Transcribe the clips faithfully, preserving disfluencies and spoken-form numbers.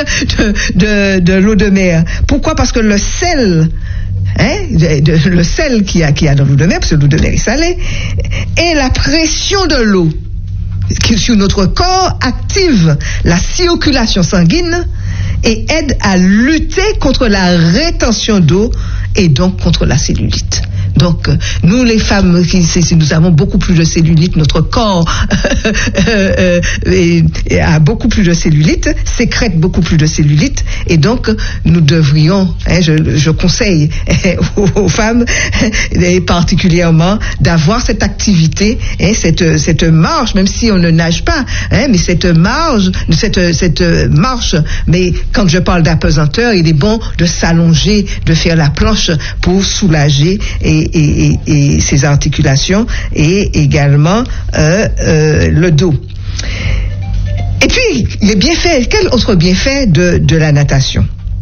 de, de, de l'eau de mer. Pourquoi? Parce que le sel, hein, de, de, le sel qu'il y a, qu'il y a dans l'eau de mer, parce que l'eau de mer est salée, et la pression de l'eau qui sur notre corps active la circulation sanguine et aide à lutter contre la rétention d'eau et donc contre la cellulite. Donc, nous les femmes, qui, nous avons beaucoup plus de cellulite, notre corps euh, euh, a beaucoup plus de cellulite, sécrète beaucoup plus de cellulite, et donc nous devrions, hein, je, je conseille aux, aux femmes, et particulièrement, d'avoir cette activité, hein, cette, cette marche, même si on ne nage pas, hein, mais cette marche, cette, cette marche, mais quand je parle d'apesanteur, il est bon de s'allonger, de faire la planche pour soulager et Et, et, et ses articulations et également euh, euh, le dos. Et puis, les bienfaits, quel autre bienfait de, de la natation?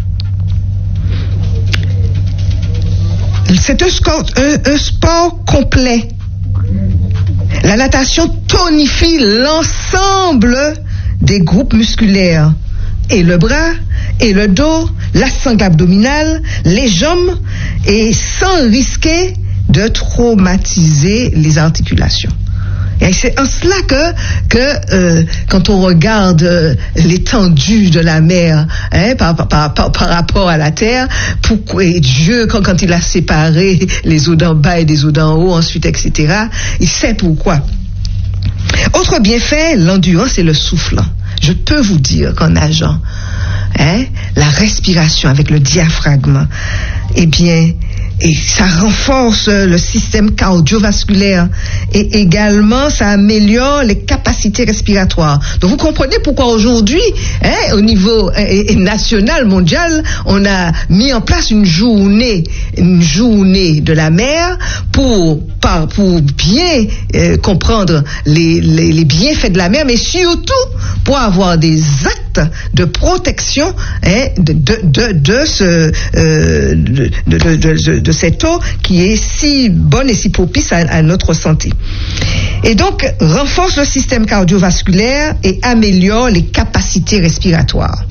C'est un sport, un, un sport complet. La natation tonifie l'ensemble des groupes musculaires. Et le bras, et le dos, la sangle abdominale, les jambes, et sans risquer de traumatiser les articulations. Et c'est en cela que, que euh, quand on regarde euh, l'étendue de la mer, hein, par, par, par, par, par rapport à la terre, pourquoi et Dieu, quand, quand il a séparé les eaux d'en bas et des eaux d'en haut, ensuite, et cetera, il sait pourquoi. Autre bienfait, l'endurance et le souffle. Je peux vous dire qu'en nageant, hein, la respiration avec le diaphragme, eh bien, et ça renforce le système cardiovasculaire et également ça améliore les capacités respiratoires. Donc vous comprenez pourquoi aujourd'hui, hein, au niveau eh, national, mondial, on a mis en place une journée, une journée de la mer pour par, pour bien euh, comprendre les, les, les bienfaits de la mer, mais surtout pour avoir des actes de protection, hein, de, de, de, de ce euh, de, de, de, de, de cette eau qui est si bonne et si propice à, à notre santé. Et donc renforce le système cardiovasculaire et améliore les capacités respiratoires.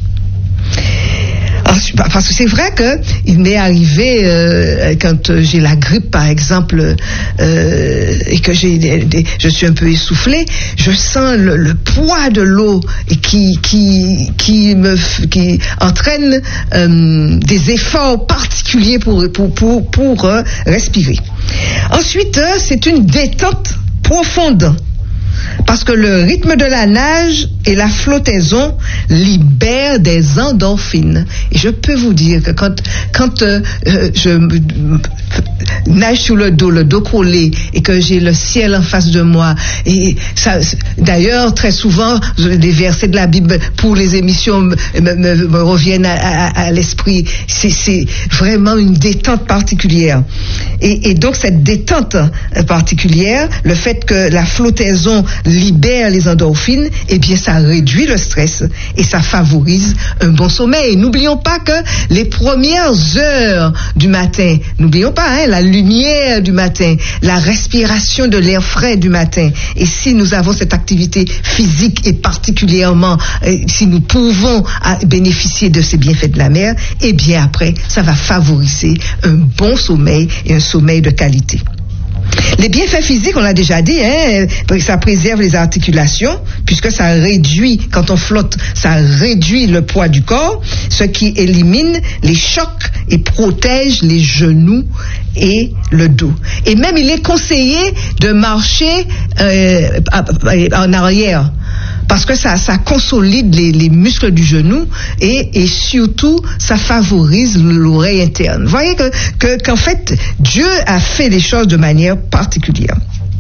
Parce que c'est vrai que il m'est arrivé euh, quand euh, j'ai la grippe par exemple euh, et que j'ai des, des, je suis un peu essoufflée, je sens le, le poids de l'eau et qui qui qui me qui entraîne euh, des efforts particuliers pour pour pour pour euh, respirer. Ensuite, euh, c'est une détente profonde. Parce que le rythme de la nage et la flottaison libèrent des endorphines. Et je peux vous dire que quand, quand euh, je euh, nage sur le dos, le dos collé, et que j'ai le ciel en face de moi, et ça, d'ailleurs, très souvent, les versets de la Bible pour les émissions me, me, me reviennent à, à, à l'esprit. C'est, c'est vraiment une détente particulière. Et, et donc, cette détente particulière, le fait que la flottaison libère les endorphines, eh bien ça réduit le stress et ça favorise un bon sommeil. Et n'oublions pas que les premières heures du matin, n'oublions pas hein, la lumière du matin, la respiration de l'air frais du matin. Et si nous avons cette activité physique et particulièrement euh, si nous pouvons à, bénéficier de ces bienfaits de la mer, eh bien après ça va favoriser un bon sommeil et un sommeil de qualité. Les bienfaits physiques, on l'a déjà dit, hein, ça préserve les articulations, puisque ça réduit, quand on flotte, ça réduit le poids du corps, ce qui élimine les chocs et protège les genoux et le dos. Et même, il est conseillé de marcher euh, en arrière, parce que ça, ça consolide les, les muscles du genou et, et surtout, ça favorise l'oreille interne. Vous voyez que, que, qu'en fait, Dieu a fait les choses de manière particulière.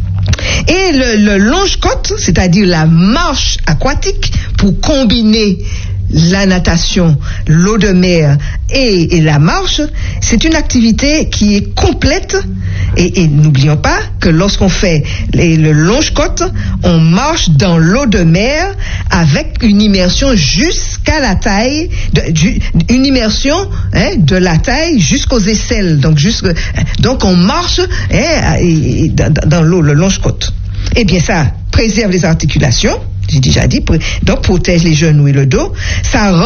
Et le, le longe-côte, c'est-à-dire la marche aquatique, pour combiner la natation, l'eau de mer et, et la marche, c'est une activité qui est complète. Et, et n'oublions pas que lorsqu'on fait les, le longe-côte, on marche dans l'eau de mer avec une immersion jusqu'à la taille, de, du, une immersion hein, de la taille jusqu'aux aisselles. Donc, jusque, donc on marche hein, et, et, dans, dans l'eau, le longe-côte. Eh bien, ça préserve les articulations. J'ai déjà dit, donc protège les genoux et le dos. Ça rend